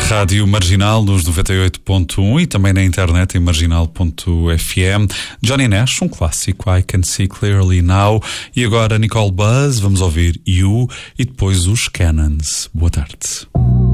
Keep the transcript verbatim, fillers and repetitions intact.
Rádio Marginal nos noventa e oito ponto um e também na internet em marginal ponto f m. Johnny Nash, um clássico, I Can See Clearly Now. E agora Nicole Buzz, vamos ouvir You e depois os Cannons. Boa tarde.